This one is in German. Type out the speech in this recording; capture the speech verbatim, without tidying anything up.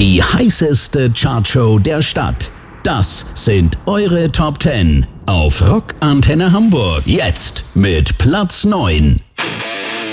Die heißeste Chartshow der Stadt. Das sind eure Top zehn auf Rock Antenne Hamburg. Jetzt mit Platz neun.